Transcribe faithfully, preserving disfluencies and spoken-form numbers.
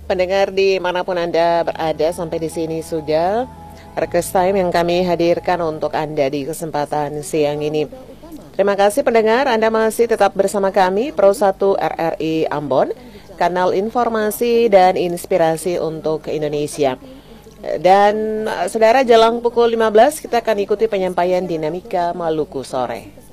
Pendengar dimanapun Anda berada, sampai di sini sudah Request Time yang kami hadirkan untuk Anda di kesempatan siang ini. Terima kasih pendengar, Anda masih tetap bersama kami Pro satu R R I Ambon, kanal informasi dan inspirasi untuk Indonesia. Dan saudara, jelang pukul lima belas kita akan ikuti penyampaian Dinamika Maluku Sore.